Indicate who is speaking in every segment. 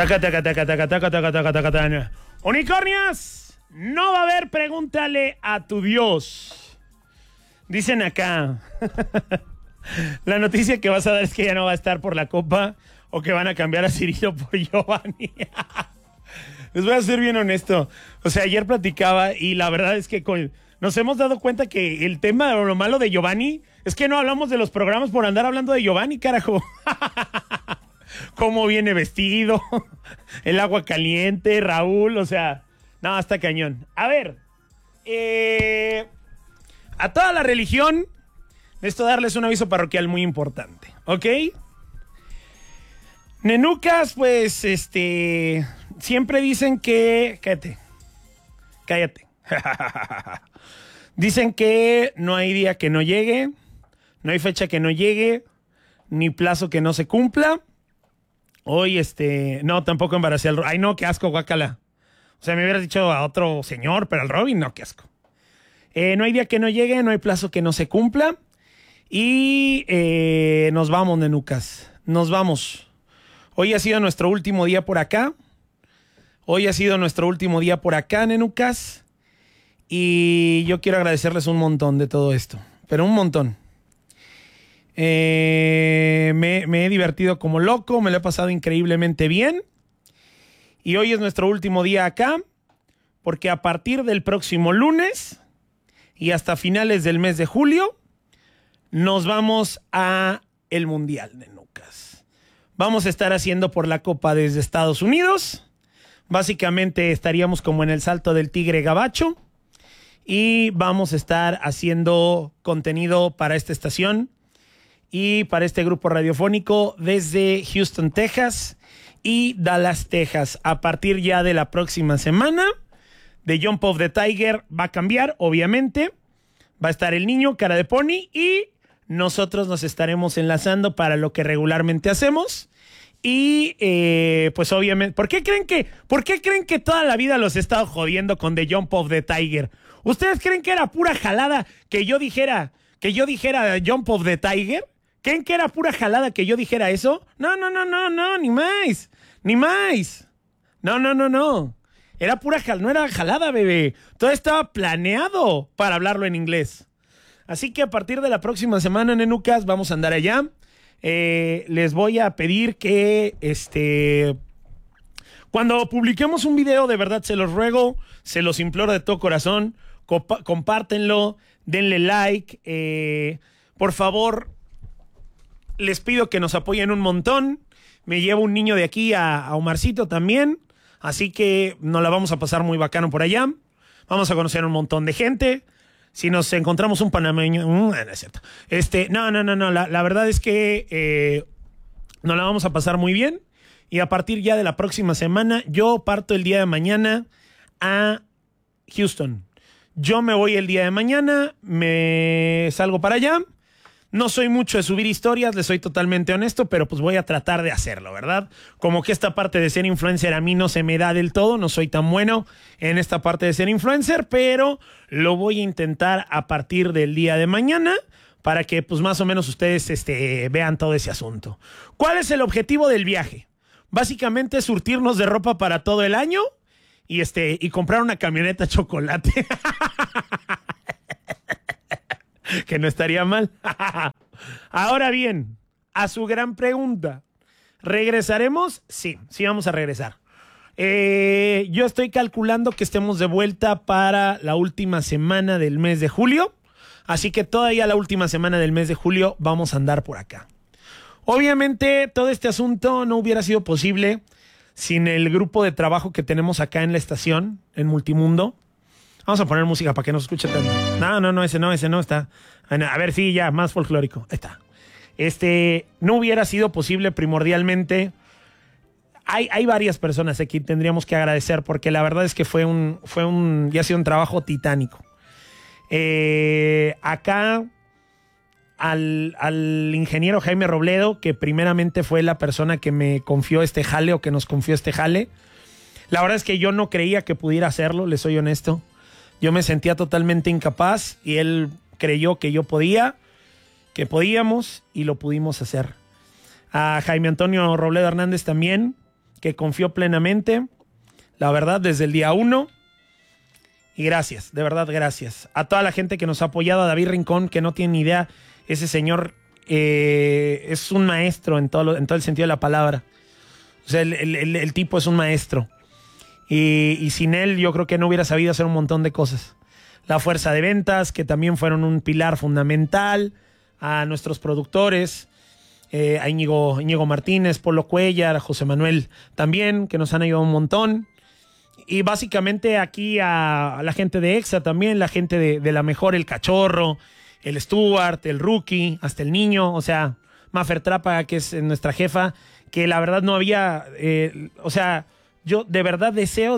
Speaker 1: Taca, taca, taca, taca, taca, taca, taca, taca, taca. Unicornios, no va a haber pregúntale a tu Dios. Dicen acá. La noticia que vas a dar es que ya no va a estar por la Copa o que van a cambiar a Cirilo por Giovanni. Les voy a ser bien honesto. O sea, ayer platicaba y la verdad es que nos hemos dado cuenta que el tema o lo malo de Giovanni es que no hablamos de los programas por andar hablando de Giovanni, carajo. Cómo viene vestido, el agua caliente, Raúl, o sea, no, está cañón. A ver, a toda la religión, necesito darles un aviso parroquial muy importante, ¿ok? Nenucas, pues, siempre dicen que... Cállate. Dicen que no hay día que no llegue, no hay fecha que no llegue, ni plazo que no se cumpla. Hoy, no, tampoco embaracé al... Ay, no, qué asco, guácala. O sea, me hubieras dicho a otro señor, pero al Robin, no, qué asco. No hay día que no llegue, no hay plazo que no se cumpla. Y nos vamos, nenucas. Nos vamos. Hoy ha sido nuestro último día por acá. Nenucas. Y yo quiero agradecerles un montón de todo esto. Pero un montón. Me he divertido como loco, me lo he pasado increíblemente bien. Y hoy es nuestro último día acá, porque a partir del próximo lunes y hasta finales del mes de julio, nos vamos a el Mundial de Nucas. Vamos a estar haciendo por la Copa desde Estados Unidos. Básicamente estaríamos como en el Salto del Tigre Gabacho. Y vamos a estar haciendo contenido para esta estación y para este grupo radiofónico desde Houston, Texas y Dallas, Texas. A partir ya de la próxima semana, The Jump of the Tiger va a cambiar, obviamente. Va a estar el niño, cara de pony, y nosotros nos estaremos enlazando para lo que regularmente hacemos. Y pues obviamente, ¿por qué creen que toda la vida los he estado jodiendo con The Jump of the Tiger? ¿Ustedes creen que era pura jalada que yo dijera Jump of the Tiger? ¿Creen que era pura jalada que yo dijera eso? No, ni más. No. Era pura jalada, no era jalada, bebé. Todo estaba planeado para hablarlo en inglés. Así que a partir de la próxima semana, nenucas, vamos a andar allá. Les voy a pedir que cuando publiquemos un video, de verdad se los ruego, se los imploro de todo corazón, compártenlo, denle like, por favor, les pido que nos apoyen un montón. Me llevo un niño de aquí a Omarcito también, así que nos la vamos a pasar muy bacano por allá. Vamos a conocer un montón de gente. Si nos encontramos un panameño... no es cierto. No. La verdad es que nos la vamos a pasar muy bien. Y a partir ya de la próxima semana, yo parto el día de mañana a Houston. Yo me voy el día de mañana, me salgo para allá. No soy mucho de subir historias, les soy totalmente honesto, pero pues voy a tratar de hacerlo, ¿verdad? Como que esta parte de ser influencer a mí no se me da del todo, no soy tan bueno en esta parte de ser influencer, pero lo voy a intentar a partir del día de mañana para que pues más o menos ustedes vean todo ese asunto. ¿Cuál es el objetivo del viaje? Básicamente surtirnos de ropa para todo el año y comprar una camioneta chocolate. Que no estaría mal. Ahora bien, a su gran pregunta, ¿regresaremos? Sí vamos a regresar. Yo estoy calculando que estemos de vuelta para la última semana del mes de julio, así que todavía la última semana del mes de julio vamos a andar por acá. Obviamente todo este asunto no hubiera sido posible sin el grupo de trabajo que tenemos acá en la estación, en Multimundo. Vamos a poner música para que no se escuche tanto. No, ese no está. A ver, sí, ya, más folclórico. Ahí está. No hubiera sido posible primordialmente. Hay varias personas aquí que tendríamos que agradecer porque la verdad es que ya ha sido un trabajo titánico. Acá al ingeniero Jaime Robledo, que primeramente fue la persona que me confió este jale o que nos confió este jale. La verdad es que yo no creía que pudiera hacerlo, les soy honesto. Yo me sentía totalmente incapaz y él creyó que yo podía, que podíamos y lo pudimos hacer. A Jaime Antonio Robledo Hernández también, que confió plenamente, la verdad, desde el día 1. Y gracias, de verdad, gracias. A toda la gente que nos ha apoyado, a David Rincón, que no tiene ni idea, ese señor es un maestro en todo el sentido de la palabra. O sea, el tipo es un maestro. Y sin él yo creo que no hubiera sabido hacer un montón de cosas. La fuerza de ventas, que también fueron un pilar fundamental. A nuestros productores, a Íñigo Martínez, Polo Cuellar, a José Manuel también, que nos han ayudado un montón. Y básicamente aquí a la gente de EXA también, la gente de La Mejor, el Cachorro, el Stuart, el Rookie, hasta el Niño, o sea, Mafer Trápaga, que es nuestra jefa, que la verdad no había, o sea, yo de verdad deseo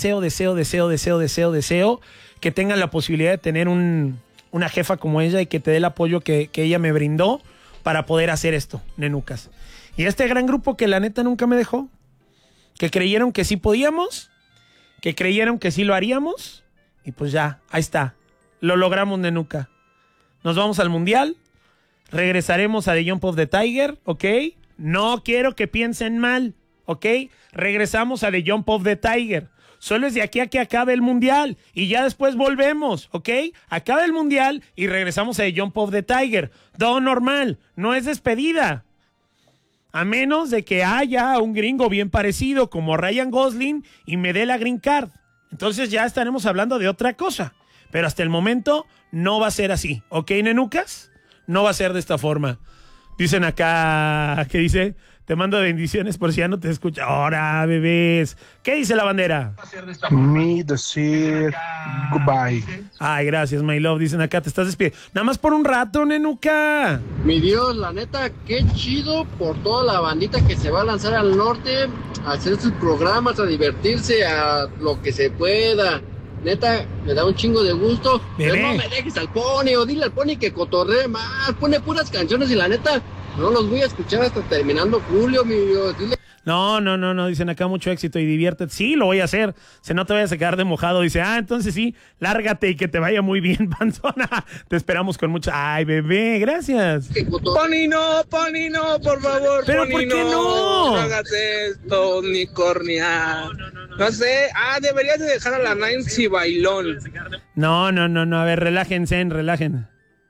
Speaker 1: que tengan la posibilidad de tener una jefa como ella y que te dé el apoyo que ella me brindó para poder hacer esto, nenucas. Y este gran grupo que la neta nunca me dejó, que creyeron que sí podíamos, que creyeron que sí lo haríamos, y pues ya, ahí está, lo logramos, nenuca. Nos vamos al Mundial, regresaremos a The Jump of the Tiger, ¿ok? No quiero que piensen mal, ¿ok? Regresamos a The Jump of the Tiger. Solo es de aquí a que acabe el Mundial y ya después volvemos, ¿ok? Acaba el Mundial y regresamos a The Jump of the Tiger. Todo normal, no es despedida. A menos de que haya un gringo bien parecido como Ryan Gosling y me dé la green card. Entonces ya estaremos hablando de otra cosa. Pero hasta el momento no va a ser así, ¿ok, nenucas? No va a ser de esta forma. Dicen acá, ¿qué dice? Te mando bendiciones por si ya no te escucha. Ahora, bebés. ¿Qué dice la bandera?
Speaker 2: Me decir goodbye.
Speaker 1: Ay, gracias, my love. Dicen acá, te estás despidiendo. Nada más por un rato, nenuca.
Speaker 3: Mi Dios, la neta, qué chido por toda la bandita que se va a lanzar al norte a hacer sus programas, a divertirse, a lo que se pueda. Neta, me da un chingo de gusto.
Speaker 1: Bebé.
Speaker 3: Pero no me dejes al Pony, o dile al Pony que cotorree más. Pone puras canciones y la neta, no los voy a escuchar hasta terminando julio, mi Dios. Dile.
Speaker 1: No, dicen acá mucho éxito y diviértete. Sí, lo voy a hacer. Se no te vayas a quedar de mojado. Dice, entonces sí, lárgate y que te vaya muy bien, panzona. Te esperamos con mucha... Ay, bebé, gracias.
Speaker 4: Pony, no, por favor.
Speaker 1: ¿Pero
Speaker 4: Pony,
Speaker 1: por qué no?
Speaker 4: No hagas esto, unicornia. No sé, deberías de dejar a la Nancy bailón.
Speaker 1: No, a ver, relajen.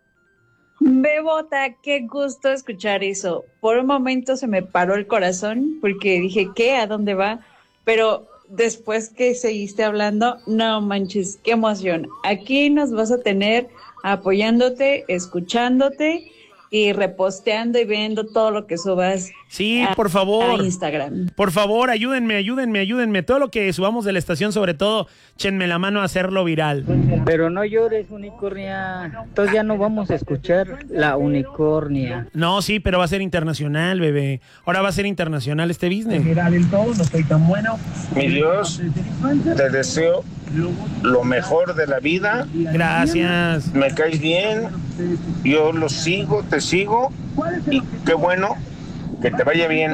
Speaker 5: Bebota, qué gusto escuchar eso. Por un momento se me paró el corazón porque dije, ¿qué? ¿A dónde va? Pero después que seguiste hablando, no manches, qué emoción. Aquí nos vas a tener apoyándote, escuchándote y reposteando y viendo todo lo que subas.
Speaker 1: Sí, por favor.
Speaker 5: A Instagram.
Speaker 1: Por favor, ayúdenme. Todo lo que subamos de la estación, sobre todo, échenme la mano a hacerlo viral.
Speaker 6: Pero no llores, unicornia. Entonces ya no vamos a escuchar la unicornia.
Speaker 1: No, sí, pero va a ser internacional, bebé. Ahora va a ser internacional este business.
Speaker 2: No soy tan bueno.
Speaker 7: Mi Dios, te deseo lo mejor de la vida.
Speaker 1: Gracias.
Speaker 7: Me caes bien. Yo te sigo. Y qué bueno que te vaya bien.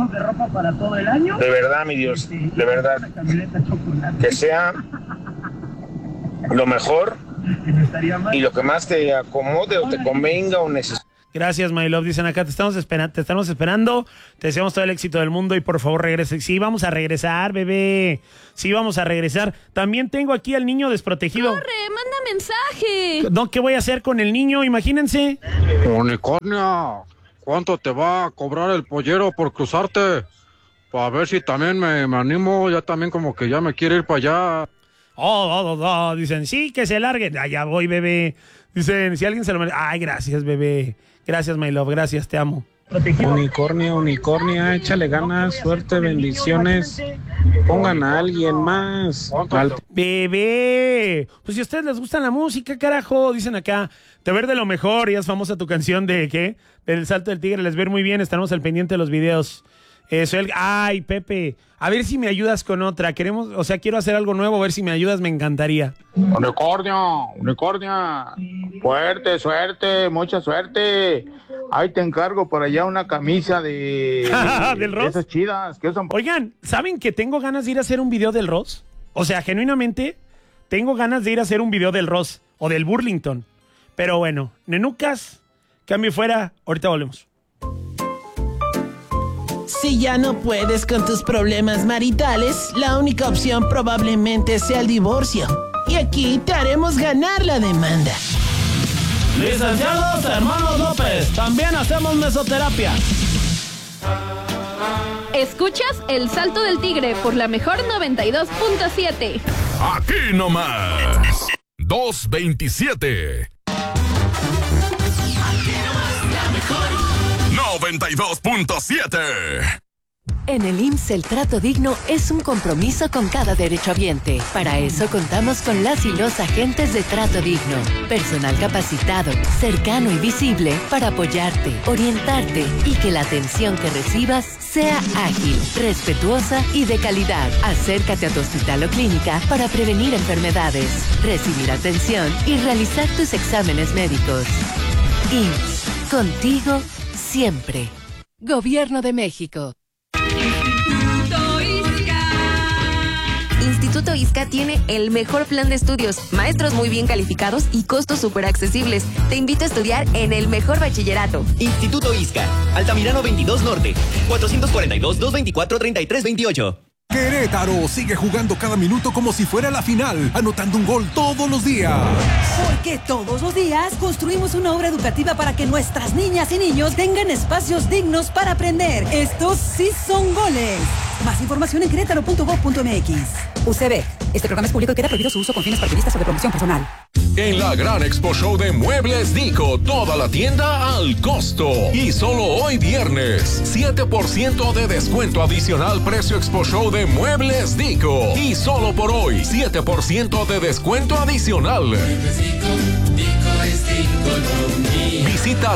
Speaker 7: De verdad, mi Dios, de verdad. Que sea lo mejor y lo que más te acomode o te convenga o necesites.
Speaker 1: Gracias, my love. Dicen acá, te estamos esperando. Te deseamos todo el éxito del mundo y por favor regrese. Sí, vamos a regresar, bebé. Sí, vamos a regresar. También tengo aquí al niño desprotegido.
Speaker 8: ¡Corre, manda mensaje!
Speaker 1: No, ¿qué voy a hacer con el niño? Imagínense.
Speaker 9: Unicornia, ¿cuánto te va a cobrar el pollero por cruzarte? Para ver si también me animo. Ya también como que ya me quiere ir para allá.
Speaker 1: Dicen, sí, que se larguen. Ya voy, bebé. Dicen, si alguien se lo merece. Ay, gracias, bebé. Gracias, my love. Gracias, te amo.
Speaker 2: Unicornia, échale ganas, suerte, bendiciones. Pongan a alguien más.
Speaker 1: Bebé. Pues si a ustedes les gusta la música, carajo. Dicen acá, te ver de lo mejor. Ya es famosa tu canción de, ¿qué? Del Salto del Tigre. Les ver muy bien. Estaremos al pendiente de los videos. Ay, Pepe, a ver si me ayudas con otra. Quiero hacer algo nuevo, a ver si me ayudas, me encantaría.
Speaker 7: Unicornia, suerte, mucha suerte. Ahí te encargo por allá una camisa de
Speaker 1: ¿Del Ross?
Speaker 7: Esas chidas que usan.
Speaker 1: Oigan, ¿saben que tengo ganas de ir a hacer un video del Ross? O sea, genuinamente, tengo ganas de ir a hacer un video del Ross o del Burlington. Pero bueno, nenucas, cambio fuera, ahorita volvemos.
Speaker 10: Si ya no puedes con tus problemas maritales, la única opción probablemente sea el divorcio. Y aquí te haremos ganar la demanda.
Speaker 1: Licenciados Hermanos López, también hacemos mesoterapia.
Speaker 8: Escuchas El Salto del Tigre por la mejor 92.7.
Speaker 11: Aquí nomás. 227. Aquí nomás la mejor. 92.7.
Speaker 12: En el IMSS el trato digno es un compromiso con cada derechohabiente. Para eso contamos con las y los agentes de trato digno. Personal capacitado, cercano y visible para apoyarte, orientarte y que la atención que recibas sea ágil, respetuosa y de calidad. Acércate a tu hospital o clínica para prevenir enfermedades, recibir atención y realizar tus exámenes médicos. IMSS, contigo siempre. Gobierno de México.
Speaker 13: Instituto ISCA tiene el mejor plan de estudios, maestros muy bien calificados y costos súper accesibles. Te invito a estudiar en el mejor bachillerato.
Speaker 14: Instituto ISCA, Altamirano 22 Norte, 442-224-3328.
Speaker 15: Querétaro sigue jugando cada minuto como si fuera la final, anotando un gol todos los días.
Speaker 16: Porque todos los días construimos una obra educativa para que nuestras niñas y niños tengan espacios dignos para aprender. Estos sí son goles. Más información en querétaro.gov.mx. UCB. Este programa es público y queda prohibido su uso con fines partidistas o de promoción personal.
Speaker 11: En la gran Expo Show de Muebles Dico, toda la tienda al costo. Y solo hoy viernes, 7% de descuento adicional precio Expo Show de Muebles Dico. Y solo por hoy, 7% de descuento adicional. Visita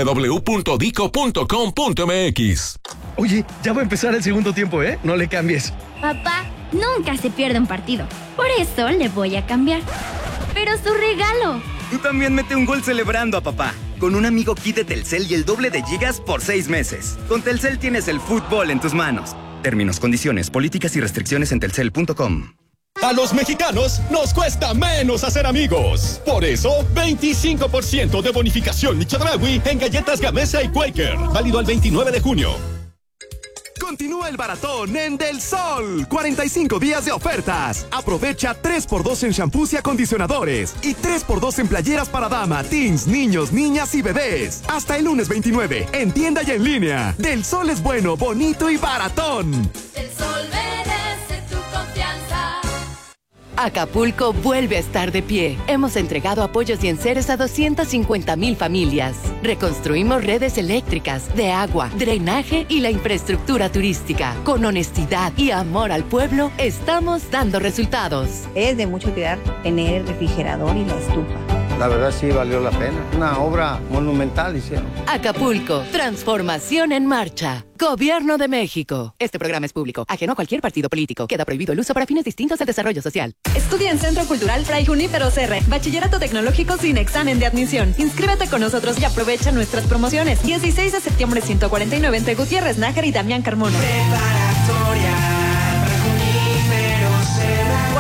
Speaker 11: www.dico.com.mx.
Speaker 17: Oye, ya va a empezar el segundo tiempo, ¿eh? No le cambies.
Speaker 18: Papá nunca se pierde un partido. Por eso le voy a cambiar. Pero su regalo.
Speaker 19: Tú también mete un gol celebrando a papá. Con un amigo kit de Telcel y el doble de gigas por 6 meses. Con Telcel tienes el fútbol en tus manos. Términos, condiciones, políticas y restricciones en telcel.com.
Speaker 20: A los mexicanos nos cuesta menos hacer amigos. Por eso, 25% de bonificación Chedraui en galletas Gamesa y Quaker. Válido al 29 de junio.
Speaker 21: Continúa el baratón en Del Sol. 45 días de ofertas. Aprovecha 3x2 en shampoos y acondicionadores. Y 3x2 en playeras para dama, teens, niños, niñas y bebés. Hasta el lunes 29. En tienda y en línea. Del Sol es bueno, bonito y baratón.
Speaker 22: Del Sol merece tu confianza.
Speaker 12: Acapulco vuelve a estar de pie. Hemos entregado apoyos y enseres a 250,000 familias. Reconstruimos redes eléctricas, de agua, drenaje y la infraestructura turística. Con honestidad y amor al pueblo, estamos dando resultados.
Speaker 23: Es de mucho cuidar tener el refrigerador y la estufa.
Speaker 24: La verdad sí valió la pena. Una obra monumental hicieron.
Speaker 12: Acapulco, transformación en marcha. Gobierno de México. Este programa es público, ajeno a cualquier partido político. Queda prohibido el uso para fines distintos del desarrollo social.
Speaker 25: Estudia en Centro Cultural Fray Junípero Serra. Bachillerato tecnológico sin examen de admisión. Inscríbete con nosotros y aprovecha nuestras promociones. 16 de septiembre 149 entre Gutiérrez Nájar y Damián Carmona.
Speaker 26: Preparatoria Junípero Serra.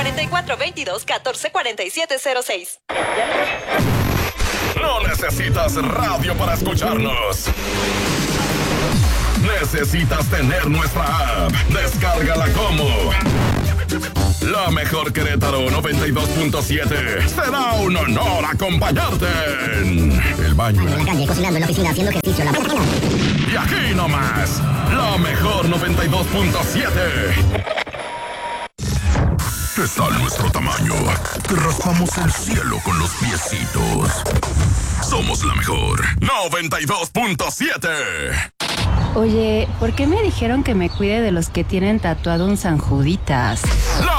Speaker 25: 4422-144706.
Speaker 11: No necesitas radio para escucharnos. Necesitas tener nuestra app. Descárgala como La Mejor Querétaro 92.7. Será un honor acompañarte en el baño,
Speaker 27: cocinando en la oficina, haciendo ejercicio.
Speaker 11: Y aquí nomás, La Mejor 92.7. ¿Qué tal nuestro tamaño? Que raspamos el cielo con los piecitos. Somos La Mejor 92.7.
Speaker 28: Oye, ¿por qué me dijeron que me cuide de los que tienen tatuado un San Juditas?